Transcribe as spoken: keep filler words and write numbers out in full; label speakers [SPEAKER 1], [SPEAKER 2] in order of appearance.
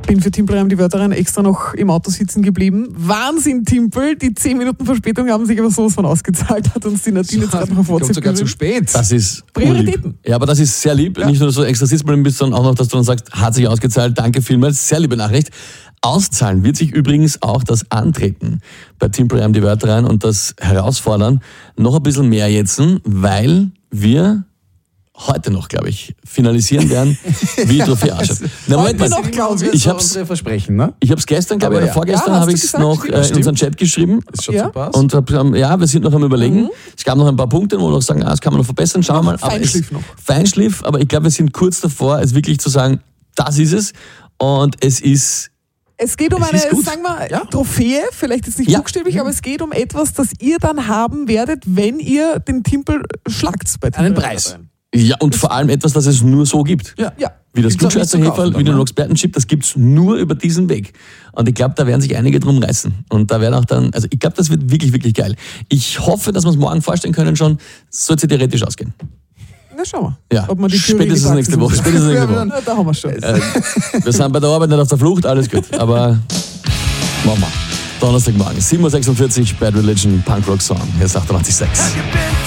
[SPEAKER 1] Bin für Timpel Reim die Wörter rein extra noch im Auto sitzen geblieben. Wahnsinn, Timpel. Die zehn Minuten Verspätung haben sich aber sowas von ausgezahlt, hat uns die Nadine jetzt gerade noch auf WhatsApp
[SPEAKER 2] Kommt sogar zu
[SPEAKER 1] geschrieben.
[SPEAKER 2] spät.
[SPEAKER 3] Das ist
[SPEAKER 1] Prioritäten.
[SPEAKER 3] urlieb. Ja, aber das ist sehr lieb.
[SPEAKER 1] Ja.
[SPEAKER 3] Nicht nur, dass du extra sitzbleiben bist, sondern auch noch, dass du dann sagst, hat sich ausgezahlt, danke vielmals. Sehr liebe Nachricht. Auszahlen wird sich übrigens auch das Antreten bei Timpel Reim die Wörter rein und das Herausfordern noch ein bisschen mehr jetzt, weil wir heute noch, glaube ich, finalisieren werden, wie die Trophäe ausschaut. Na, Moment mal.
[SPEAKER 1] noch, glaube
[SPEAKER 3] Ich hab's,
[SPEAKER 2] unsere Versprechen, ne?
[SPEAKER 3] ich hab's gestern, glaube ich,
[SPEAKER 2] Aber
[SPEAKER 3] oder
[SPEAKER 2] ja.
[SPEAKER 3] vorgestern
[SPEAKER 1] Ja,
[SPEAKER 3] habe
[SPEAKER 1] hast
[SPEAKER 3] ich
[SPEAKER 1] du
[SPEAKER 3] es
[SPEAKER 1] gesagt,
[SPEAKER 3] noch
[SPEAKER 1] stimmt,
[SPEAKER 3] äh, in
[SPEAKER 2] stimmt.
[SPEAKER 3] unseren Chat geschrieben.
[SPEAKER 2] Das schaut
[SPEAKER 1] Ja.
[SPEAKER 2] super aus.
[SPEAKER 3] Und hab, ähm, ja, wir sind noch am Überlegen. Es gab noch ein paar Punkte, wo wir noch sagen, ah, das kann man noch verbessern. Schauen wir mal. Aber
[SPEAKER 1] Feinschliff
[SPEAKER 3] es-
[SPEAKER 1] noch.
[SPEAKER 3] Feinschliff, aber ich glaube, wir sind kurz davor, es wirklich zu sagen, das ist es. Und es ist
[SPEAKER 1] Es geht um
[SPEAKER 3] Es
[SPEAKER 1] eine,
[SPEAKER 3] ist gut.
[SPEAKER 1] sagen wir,
[SPEAKER 2] Ja.
[SPEAKER 1] Trophäe, vielleicht jetzt nicht
[SPEAKER 3] Ja.
[SPEAKER 1] buchstäblich, aber es geht um etwas, das ihr dann haben werdet, wenn ihr den Timpel schlagt bei Timpel.
[SPEAKER 2] Einen Preis.
[SPEAKER 3] ja und vor allem etwas, das es nur so gibt.
[SPEAKER 2] Ja.
[SPEAKER 1] Ja.
[SPEAKER 3] Wie das
[SPEAKER 2] Gibt's auch nicht zu kaufen
[SPEAKER 3] Klugscheißer-Heferl,
[SPEAKER 2] dann,
[SPEAKER 3] wie den
[SPEAKER 2] ne?
[SPEAKER 3] Expertenchip, das gibt's nur über diesen Weg. Und ich glaube, da werden sich einige drum reißen. Und da werden auch dann, also ich glaube, das wird wirklich, wirklich geil. Ich hoffe, dass wir es morgen vorstellen können schon, soll es ja theoretisch ausgehen.
[SPEAKER 1] Na, schauen wir.
[SPEAKER 3] Ja.
[SPEAKER 1] Ob man die Theorie
[SPEAKER 3] Spätestens
[SPEAKER 1] in die
[SPEAKER 3] nächste
[SPEAKER 1] Praxis
[SPEAKER 3] Woche.
[SPEAKER 1] umsetzt.
[SPEAKER 3] Spätestens nächste Woche.
[SPEAKER 1] Na, da haben wir schon.
[SPEAKER 3] Äh, wir sind bei der Arbeit nicht auf der Flucht, alles gut. Aber machen wir. Donnerstagmorgen, sieben Uhr sechsundvierzig, Bad Religion, Punk Rock Song. Hier ist achtundachtzig Komma sechs.